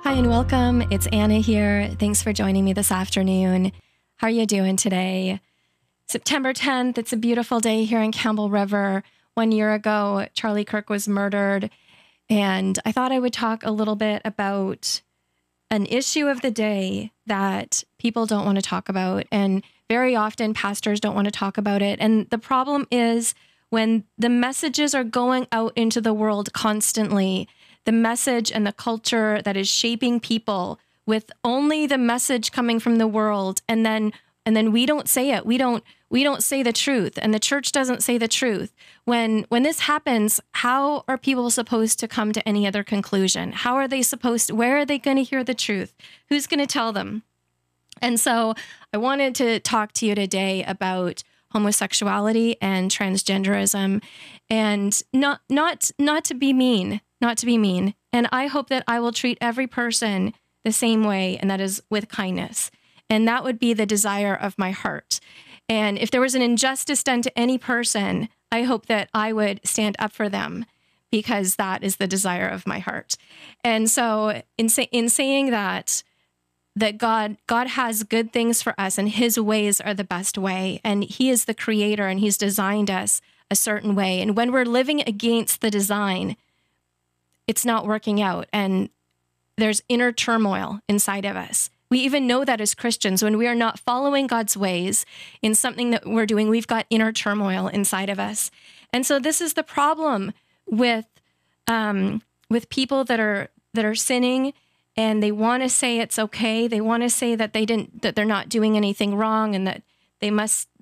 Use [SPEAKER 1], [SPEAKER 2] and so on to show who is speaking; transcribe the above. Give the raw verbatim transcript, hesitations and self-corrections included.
[SPEAKER 1] Hi and welcome. It's Anna here. Thanks for joining me this afternoon. How are you doing today? September tenth, it's a beautiful day here in Campbell River. One year ago, Charlie Kirk was murdered, and I thought I would talk a little bit about an issue of the day that people don't want to talk about, and very often pastors don't want to talk about it. And the problem is when the messages are going out into the world constantly, the message and the culture that is shaping people with only the message coming from the world, and then and then we don't say it. We don't we don't say the truth, and the church doesn't say the truth. When when this happens, how are people supposed to come to any other conclusion? How are they supposed to, where are they going to hear the truth? Who's going to tell them? And so I wanted to talk to you today about homosexuality and transgenderism, and not not not to be mean, not to be mean. And I hope that I will treat every person the same way, and that is with kindness. And that would be the desire of my heart. And if there was an injustice done to any person, I hope that I would stand up for them, because that is the desire of my heart. And so in say, in saying that, that God God has good things for us, and his ways are the best way, and he is the creator, and he's designed us a certain way. And when we're living against the design, it's not working out, and there's inner turmoil inside of us. We even know that as Christians, when we are not following God's ways in something that we're doing, we've got inner turmoil inside of us. And so this is the problem with um, with people that are that are sinning, and they want to say it's okay. They want to say that they didn't, that they're not doing anything wrong, and that they must